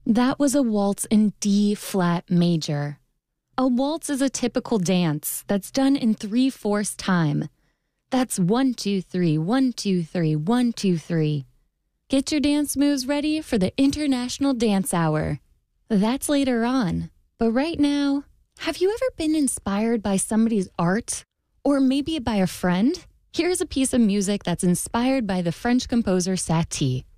That was a waltz in D flat major. A waltz is a typical dance that's done in 3/4 time. That's 1, 2, 3, 1, 2, 3, 1, 2, 3. Get your dance moves ready for the International Dance Hour. That's later on. But right now, have you ever been inspired by somebody's art? Or maybe by a friend? Here's a piece of music that's inspired by the French composer Satie.